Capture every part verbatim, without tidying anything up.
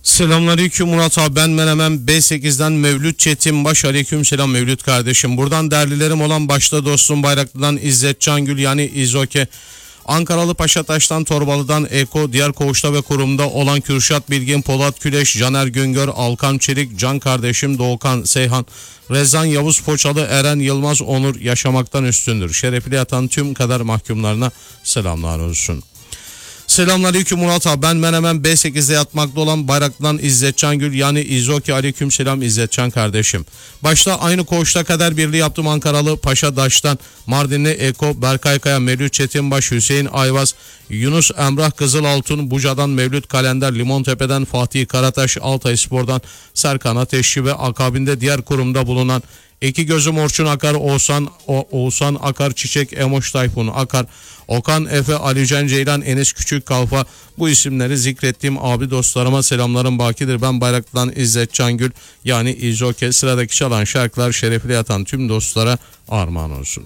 Selamünaleyküm Murat abi, ben Menemen B sekizden Mevlüt Çetinbaş. Aleyküm selam Mevlüt kardeşim. Buradan değerlilerim olan başta dostum Bayraklı'dan İzzet Cangül yani İzoke, Ankaralı Paşataş'tan, Torbalı'dan Eko, diğer koğuşta ve kurumda olan Kürşat Bilgin, Polat Küleş, Caner Güngör, Alkan Çelik, Can kardeşim Doğukan Seyhan, Rezan Yavuz Poçalı, Eren Yılmaz Onur yaşamaktan üstündür. Şerefli yatan tüm kader mahkumlarına selamlar olsun. Selamünaleyküm Murat abi, ben Menemen B sekizde yatmakta olan Bayraklı'dan İzzet Cangül yani İzoki. Aleyküm selam İzzetcan kardeşim. Başta aynı koğuşta kader birliği yaptım Ankaralı Paşadaş'tan, Mardinli Eko, Berkay Kaya, Mevlüt Çetinbaş, Hüseyin Ayvaz, Yunus Emrah Kızılaltun, Buca'dan Mevlüt Kalender, Limontepe'den Fatih Karataş, Altay Spor'dan Serkan Ateşçi ve akabinde diğer kurumda bulunan İki Gözüm Orçun Akar, Oğuzhan, o, Oğuzhan Akar, Çiçek Emoş Tayfun Akar, Okan Efe, Alican Ceylan, Enes Küçük Kalfa, bu isimleri zikrettiğim abi dostlarıma selamlarım bakidir. Ben Bayraklı'dan İzzet Cangül yani İzoke. Sıradaki çalan şarkılar şerefli yatan tüm dostlara armağan olsun.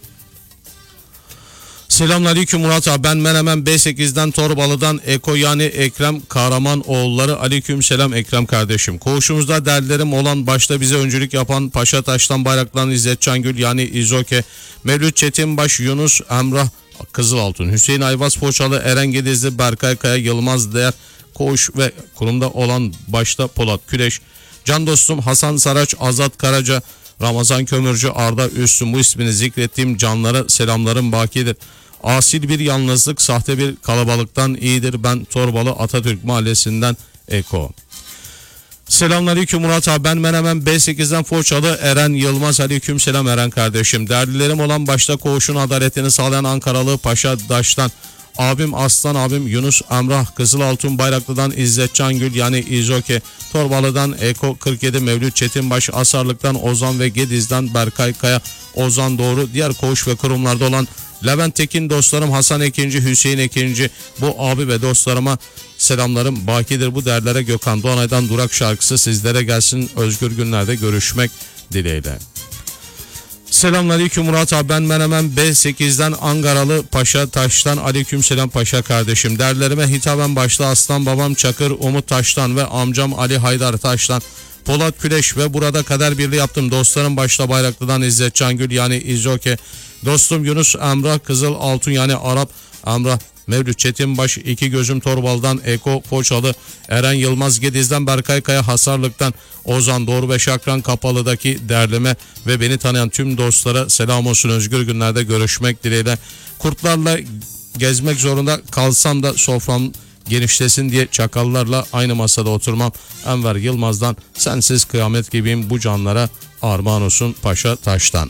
Selamünaleyküm Murat abi, ben Menemen B sekizden Torbalı'dan Eko yani Ekrem Kahramanoğulları. Aleyküm selam Ekrem kardeşim. Koğuşumuzda dertlerim olan başta bize öncülük yapan Paşataş'tan Bayraklı'dan İzzet Cangül yani İzoke, Mevlüt Çetinbaş, Yunus Emrah Kızılaltun, Hüseyin Ayvaz Poçalı, Eren Gedizli, Berkay Kaya, Yılmaz Değer, koğuş ve kurumda olan başta Polat Küleş, can dostum Hasan Saraç, Azat Karaca, Ramazan Kömürcü, Arda Üstün, bu ismini zikrettiğim canlara selamlarım bakidir. Asil bir yalnızlık, sahte bir kalabalıktan iyidir. Ben Torbalı Atatürk Mahallesi'nden Eko. Selamünaleyküm Murat abi, ben Menemen B sekizden Foçalı Eren Yılmaz. Aleyküm selam Eren kardeşim. Değerlilerim olan başta koğuşun adaletini sağlayan Ankaralı Paşadaş'tan abim Aslan abim Yunus Emrah Kızılaltun, Bayraklı'dan İzzet Cangül yani İzoke, Torbalı'dan Eko kırk yedi, Mevlüt Çetinbaş, Asarlık'tan Ozan ve Gediz'den Berkay Kaya, Ozan Doğru, diğer koğuş ve kurumlarda olan Levent Tekin dostlarım, Hasan Ekinci, Hüseyin Ekinci, bu abi ve dostlarıma selamlarım bakidir. Bu değerlere Gökhan Doğanay'dan Durak şarkısı sizlere gelsin. Özgür günlerde görüşmek dileğiyle. Selamünaleyküm Murat abi, ben Menemen B sekizden Ankaralı Paşataş'tan. Aleyküm selam Paşa kardeşim. Derlerime hitaben başta aslan babam Çakır Umut Taş'tan ve amcam Ali Haydar Taş'tan, Polat Küleş ve burada kader birliği yaptım dostlarım başta Bayraklı'dan İzzet Cangül yani İzoke, dostum Yunus Emrah Kızılaltun yani Arap Emrah, Mevlüt Çetinbaş, İki Gözüm Torbalı'dan Eko Poçalı, Eren Yılmaz Gediz'den, Berkay Kaya Hasarlık'tan, Ozan Doğru ve Şakran Kapalı'daki derleme ve beni tanıyan tüm dostlara selam olsun. Özgür günlerde görüşmek dileğiyle. Kurtlarla gezmek zorunda kalsam da sofram genişlesin diye çakallarla aynı masada oturmam. Enver Yılmaz'dan sensiz kıyamet gibiyim, bu canlara armağan olsun Paşa Taş'tan.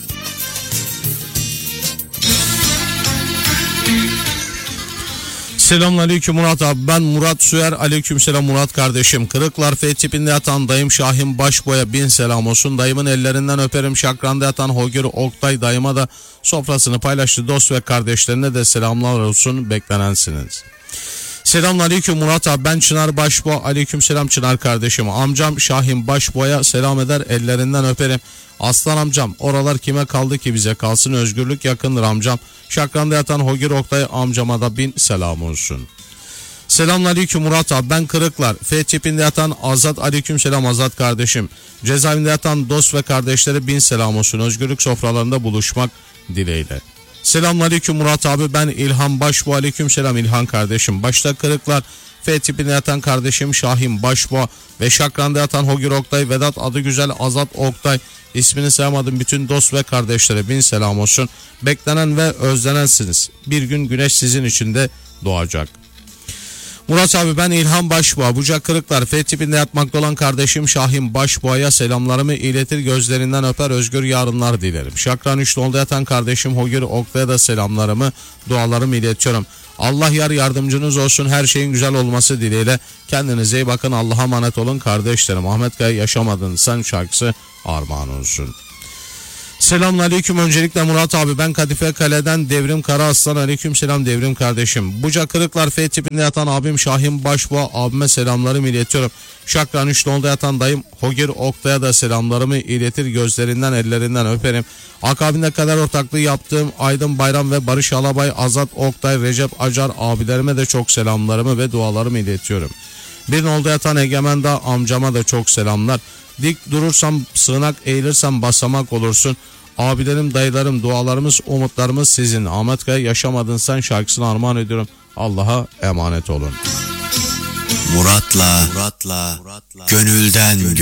Selamünaleyküm Murat abi, ben Murat Süer. Aleyküm selam Murat kardeşim. Kırıklar F tipinde yatan dayım Şahin Başboya bin selam olsun. Dayımın ellerinden öperim. Şakran'da yatan Hogür Oktay dayıma da sofrasını paylaştı dost ve kardeşlerine de selamlar olsun, beklenensiniz. Selamünaleyküm Murat abi, ben Çınar Başboğa. Aleyküm selam Çınar kardeşim. Amcam Şahin Başboğa'ya selam eder, ellerinden öperim. Aslan amcam, oralar kime kaldı ki bize kalsın, özgürlük yakındır amcam. Şakran'da yatan Hogir Oktay amcama da bin selam olsun. Selamünaleyküm Murat abi, ben Kırıklar F tipinde yatan Azat. Aleyküm selam Azat kardeşim. Cezaevinde yatan dost ve kardeşlere bin selam olsun, özgürlük sofralarında buluşmak dileğiyle. Selamünaleyküm Murat abi, ben İlhan Başboğa. Aleyküm selam İlhan kardeşim. Başta Kırıklar F tipinde yatan kardeşim Şahin Başboğa ve Şakran'da yatan Hogir Oktay, Vedat adı güzel Azat Oktay, ismini sayamadım bütün dost ve kardeşlere bin selam olsun. Beklenen ve özlenensiniz. Bir gün güneş sizin için de doğacak. Murat abi, ben İlhan Başboğa. Buca Kırıklar F tipinde yatmakta olan kardeşim Şahin Başboğa'ya selamlarımı iletir, gözlerinden öper, özgür yarınlar dilerim. Şakran üç nolda yatan kardeşim Hogir Oktay'a da selamlarımı, dualarımı iletiyorum. Allah yar yardımcınız olsun, her şeyin güzel olması dileğiyle. Kendinize iyi bakın, Allah'a emanet olun kardeşlerim. Ahmet Kaya Yaşamadın Sen şarkısı armağan olsun. Selamünaleyküm öncelikle Murat abi, ben Kadife Kale'den Devrim Karaaslan. Aleyküm selam Devrim kardeşim. Buca Kırıklar F tipinde yatan abim Şahin Başboğa, abime selamlarımı iletiyorum. Şakran üç nolda yatan dayım Hogir Oktay'a da selamlarımı iletir, gözlerinden ellerinden öperim. Akabinde kadar ortaklığı yaptığım Aydın Bayram ve Barış Alabay, Azat Oktay, Recep Acar abilerime de çok selamlarımı ve dualarımı iletiyorum. Bir nolda yatan Egemen Dağ amcama da çok selamlar. Dik durursam sığınak, eğilirsem basamak olursun. Abilerim, dayılarım, dualarımız, umutlarımız sizin. Ahmet Kaya Yaşamadın Sen şarkısını armağan ediyorum. Allah'a emanet olun. Murat'la, Murat'la, Murat'la gönülden, gönülden